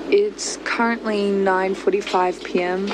It's currently 9:45 p.m.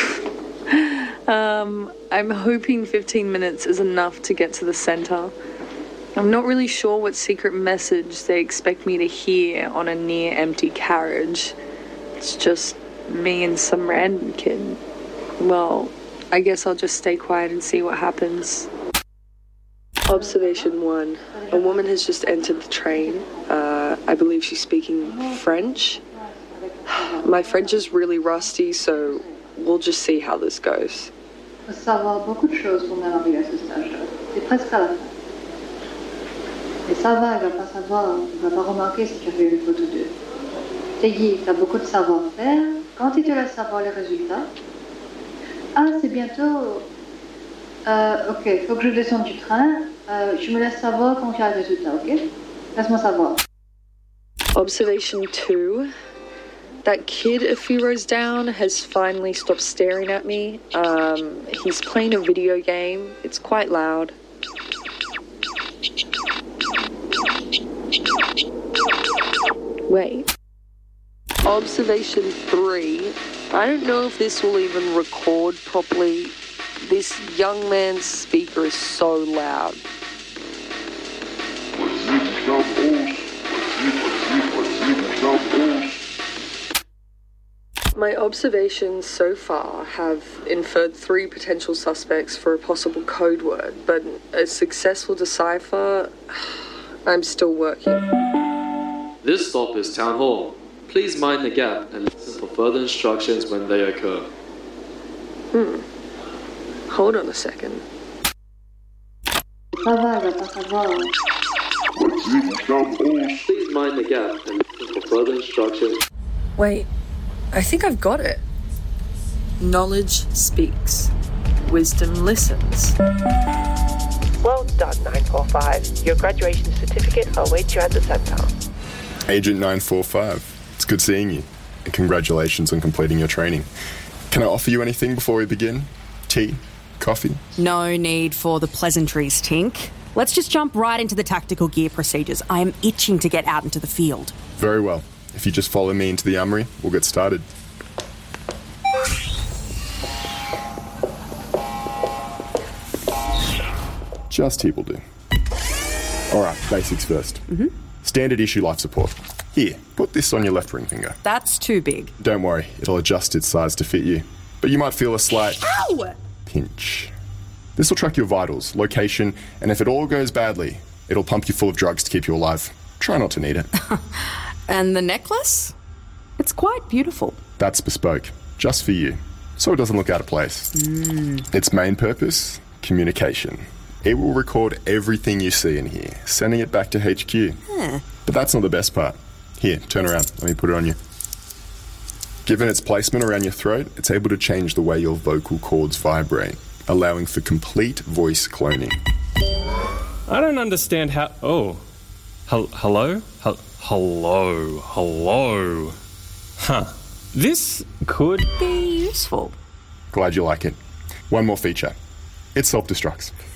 I'm hoping 15 minutes is enough to get to the centre. I'm not really sure what secret message they expect me to hear on a near-empty carriage. It's just me and some random kid. Well, I guess I'll just stay quiet and see what happens. Observation 1. A woman has just entered the train. I believe she's speaking French. My French is really rusty, so we'll just see how this goes. Il faut savoir beaucoup de choses pour même arriver à ce stage-là. C'est presque à la fin. Mais ça va, elle va pas savoir, elle va pas remarquer si tu as fait une faute ou deux. Peggy, tu as beaucoup de savoir-faire. Quand il te laisse savoir les résultats. Ah, c'est bientôt. Ok, faut que je descende du train. Je me laisse savoir quand il y a le résultat, ok? Laisse-moi savoir. Observation 2. That kid a few rows down has finally stopped staring at me. He's playing a video game. It's quite loud. Wait. Observation 3. I don't know if this will even record properly. This young man's speaker is so loud. My observations so far have inferred 3 potential suspects for a possible code word, but a successful decipher, I'm still working. This stop is Town Hall. Please mind the gap and listen for further instructions when they occur. Hold on a second. Ça va, elle va pas savoir. Please mind the gap and listen for further instructions. Wait, I think I've got it. Knowledge speaks. Wisdom listens. Well done, 945. Your graduation certificate awaits you at the centre. Agent 945, it's good seeing you, and congratulations on completing your training. Can I offer you anything before we begin? Tea? Coffee? No need for the pleasantries, Tink. Let's just jump right into the tactical gear procedures. I am itching to get out into the field. Very well. If you just follow me into the armoury, we'll get started. Just here will do. Alright, basics first. Standard issue life support. Here, put this on your left ring finger. That's too big. Don't worry, it'll adjust its size to fit you. But you might feel a slight Ow! pinch. This will track your vitals, location, and if it all goes badly, it'll pump you full of drugs to keep you alive. Try not to need it. And the necklace? It's quite beautiful. That's bespoke, just for you, so it doesn't look out of place. Its main purpose? Communication. It will record everything you see in here, sending it back to HQ. But that's not the best part. Here, turn around. Let me put it on you. Given its placement around your throat, it's able to change the way your vocal cords vibrate, allowing for complete voice cloning. I don't understand how... Oh. Hello? Hello? Huh. This could... Be useful. Glad you like it. One more feature. It self-destructs.